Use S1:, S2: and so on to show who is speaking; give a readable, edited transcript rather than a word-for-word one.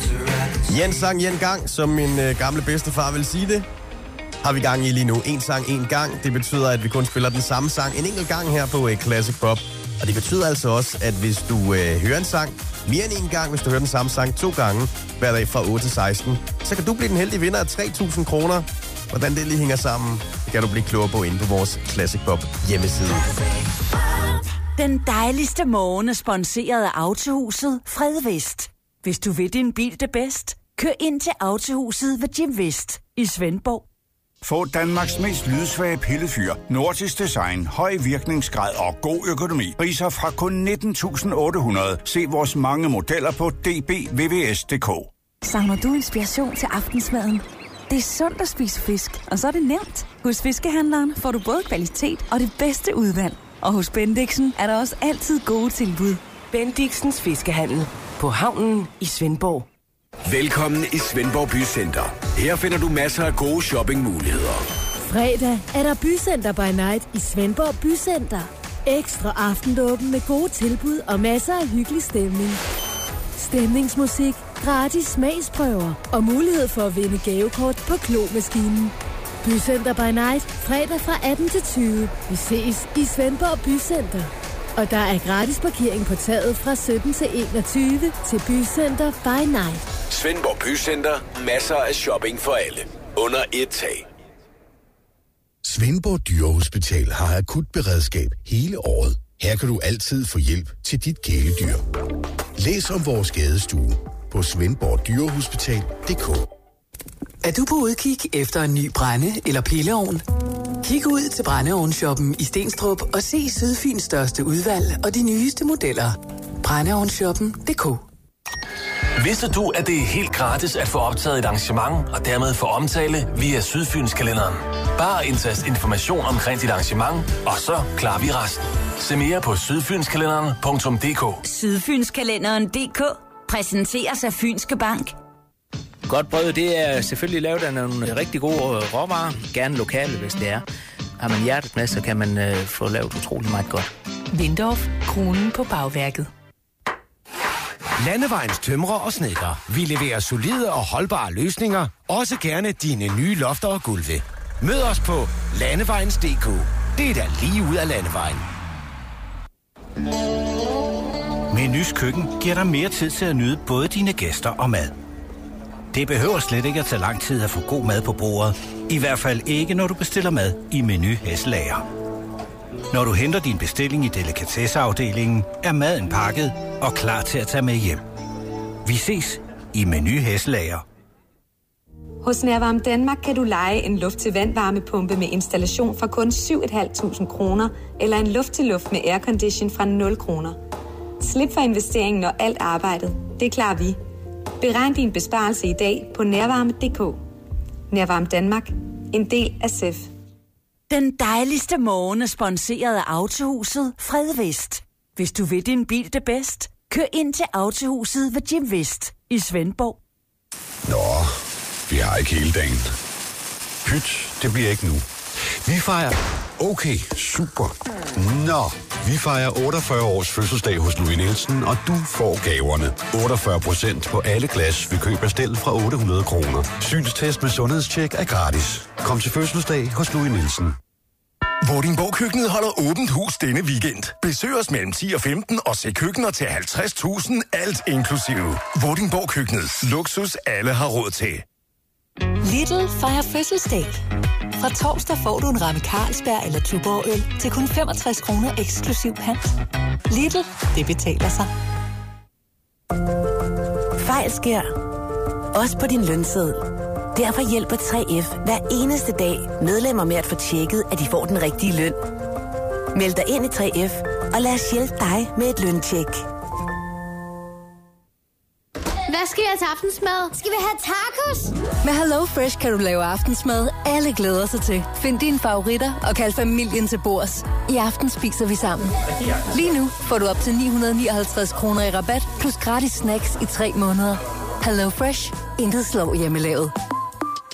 S1: Jens sang en gang, som min gamle bedstefar vil sige det, har vi gang i lige nu. En sang, en gang. Det betyder, at vi kun spiller den samme sang en enkelt gang her på Classic Pop. Og det betyder altså også, at hvis du hører en sang mere end en gang, hvis du hører den samme sang 2 gange hver dag fra 8 til 16, så kan du blive den heldige vinder af 3.000 kroner. Hvordan det lige hænger sammen, det kan du blive klogere på inde på vores Classic Pop hjemmeside.
S2: Den dejligste morgen er sponsoreret af Autohuset Fredvest. Hvis du vil din bil det bedst, kør ind til Autohuset ved Jim Vest i Svendborg.
S3: Få Danmarks mest lydsvage pillefyr, nordisk design, høj virkningsgrad og god økonomi. Priser fra kun 19.800. Se vores mange modeller på dbvvs.dk.
S4: Savner du inspiration til aftensmaden? Det er sundt at spise fisk, og så er det nemt. Hos Fiskehandleren får du både kvalitet og det bedste udvalg. Og hos Bendixen er der også altid gode tilbud.
S5: Bendixens Fiskehandel på havnen i Svendborg.
S6: Velkommen i Svendborg Bycenter. Her finder du masser af gode shoppingmuligheder.
S7: Fredag er der Bycenter by Night i Svendborg Bycenter. Ekstra aftenåben med gode tilbud og masser af hyggelig stemning. Stemningsmusik, gratis smagsprøver og mulighed for at vinde gavekort på Klomaskinen. Bycenter by Night, fredag fra 18 til 20. Vi ses i Svendborg Bycenter. Og der er gratis parkering på taget fra 17 til 21 til Bycenter by Night.
S6: Svendborg Bycenter. Masser af shopping for alle. Under et tag.
S8: Svendborg Dyrehospital har akut beredskab hele året. Her kan du altid få hjælp til dit kæledyr. Læs om vores skadestue på svendborgdyrehospital.dk.
S9: Er du på udkig efter en ny brænde- eller pilleovn? Kig ud til Brændeovnshoppen i Stenstrup og se Sydfyns største udvalg og de nyeste modeller. Brændeovnshoppen.dk.
S10: Vidste du, at det er helt gratis at få optaget et arrangement og dermed få omtale via Sydfynskalenderen? Bare indtast information omkring dit arrangement, og så klarer vi resten. Se mere på sydfynskalenderen.dk.
S2: Sydfynskalenderen.dk præsenteres af Fynske Bank.
S11: Godt brød, det er selvfølgelig lavet af nogle rigtig gode råvarer. Gerne lokale, hvis det er. Har man hjertet med, så kan man få lavet utrolig meget godt.
S12: Windorf, kronen på bagværket.
S13: Landevejens tømrer og snedker. Vi leverer solide og holdbare løsninger. Også gerne dine nye lofter og gulve. Mød os på landevejens.dk. Det er da lige ud af landevejen.
S14: Menus Køkken giver dig mere tid til at nyde både dine gæster og mad. Det behøver slet ikke at tage lang tid at få god mad på bordet. I hvert fald ikke, når du bestiller mad i Menu Hesselager. Når du henter din bestilling i delikatesseafdelingen, er maden pakket og klar til at tage med hjem. Vi ses i Menu Hesselager.
S15: Hos Nærvarme Danmark kan du leje en luft-til-vand-varmepumpe med installation for kun 7.500 kroner, eller en luft-til-luft med aircondition fra 0 kroner. Slip for investeringen, når alt arbejdet. Det klarer vi. Beregn din besparelse i dag på nærvarme.dk. Nærvarme Danmark. En del af SEF.
S2: Den dejligste morgen er sponsoreret af Autohuset Fredvest. Hvis du vil din bil det bedst, kør ind til Autohuset ved Jim Vest i Svendborg.
S3: Nå, vi har ikke hele dagen. Pyt, det bliver ikke nu. Vi fejrer... Okay, super. Nå, vi fejrer 48 års fødselsdag hos Louis Nielsen, og du får gaverne. 48% på alle glas ved køb af stel fra 800 kroner. Synstest med sundhedstjek er gratis. Kom til fødselsdag hos Louis Nielsen.
S16: Vordingborg-køkkenet holder åbent hus denne weekend. Besøg os mellem 10 og 15 og se køkkener til 50.000, alt inklusive. Vordingborg-køkkenet. Luksus alle har råd til.
S17: Lidl fejrer fødselsdag. Fra torsdag får du en ramme Carlsberg eller Tuborg øl til kun 65 kroner eksklusiv pant. Lidl, det betaler sig.
S18: Fejl sker. Også på din lønseddel. Derfor hjælper 3F hver eneste dag medlemmer med at få tjekket, at de får den rigtige løn. Meld dig ind i 3F, og lad os hjælpe dig med et løntjek.
S19: Hvad skal jeg til aftensmad? Skal vi have tacos?
S4: Med HelloFresh kan du lave aftensmad, alle glæder sig til. Find dine favoritter og kald familien til bords. I aften spiser vi sammen. Lige nu får du op til 959 kroner i rabat, plus gratis snacks i 3 måneder. HelloFresh. Intet slår hjemmelavet.